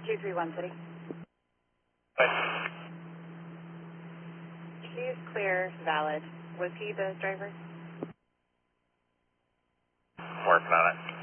231 City. She's clear, valid. Was he the driver? Working on it.